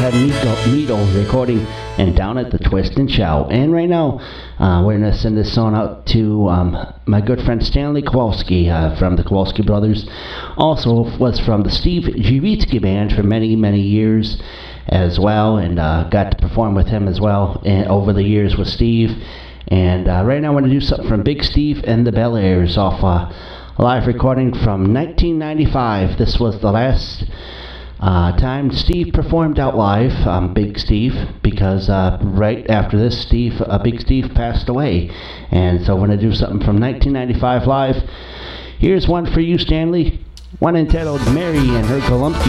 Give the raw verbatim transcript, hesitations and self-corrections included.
had Needle, Needle recording and Down at the Twist and Shout. And right now, uh, we're going to send this song out to um, my good friend Stanley Kowalski uh, from the Kowalski Brothers. Also was from the Steve Jivitsky Band for many, many years as well, and uh, got to perform with him as well and over the years with Steve. And uh, right now I want to do something from Big Steve and the Bel Airs off uh, a live recording from nineteen ninety-five. This was the last Uh, time Steve performed out live, um, Big Steve, because uh, right after this, Steve, uh, Big Steve passed away, and so we're gonna do something from nineteen ninety-five live. Here's one for you, Stanley. One entitled "Mary and Her Galumpies."